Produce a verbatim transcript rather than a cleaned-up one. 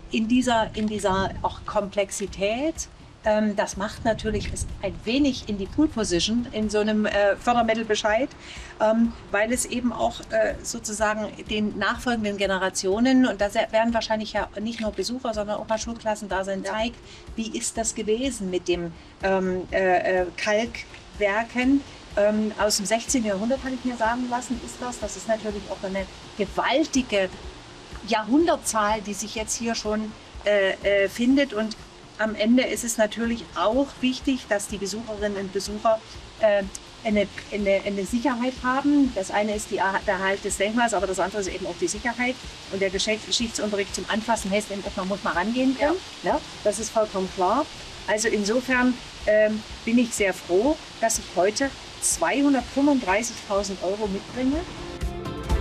in dieser, in dieser auch Komplexität, ähm, das macht natürlich es ein wenig in die Pool Position in so einem äh, Fördermittelbescheid, ähm, weil es eben auch äh, sozusagen den nachfolgenden Generationen, und da werden wahrscheinlich ja nicht nur Besucher, sondern auch mal Schulklassen da sein, zeigt, wie ist das gewesen mit dem ähm, äh, äh, Kalkwerken. Ähm, aus dem sechzehnten. Jahrhundert, habe ich mir sagen lassen, ist das. Das ist natürlich auch eine gewaltige Jahrhundertzahl, die sich jetzt hier schon äh, äh, findet. Und am Ende ist es natürlich auch wichtig, dass die Besucherinnen und Besucher äh, eine, eine, eine Sicherheit haben. Das eine ist die, der Erhalt des Denkmals, aber das andere ist eben auch die Sicherheit. Und der Geschichtsunterricht zum Anfassen heißt eben auch, man muss mal rangehen können. Ja. Ja, das ist vollkommen klar. Also insofern ähm, bin ich sehr froh, dass ich heute zweihundertfünfunddreißigtausend Euro mitbringe